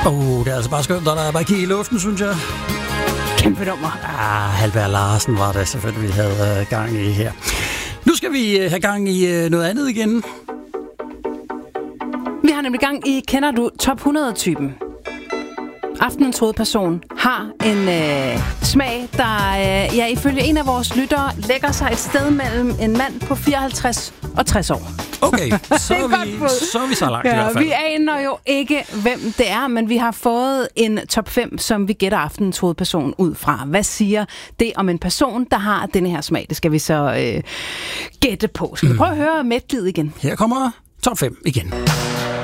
Det er altså bare skønt, der er bare i luften, synes jeg. Kæmpe nummer. Halberg Larsen var det selvfølgelig, vi havde gang i her. Nu skal vi have gang i noget andet igen. Vi har nemlig gang i, kender du top 100-typen? Aftenens hovedperson har en smag, der ifølge en af vores lyttere lægger sig et sted mellem en mand på 54 og 60 år. Okay, så er vi så langt i hvert fald. Vi aner jo ikke, hvem det er, men vi har fået en top 5, som vi gætter aftenens hovedperson ud fra. Hvad siger det om en person, der har denne her smag? Det skal vi så gætte på. Skal vi prøve at høre medlid igen? Her kommer top 5 igen.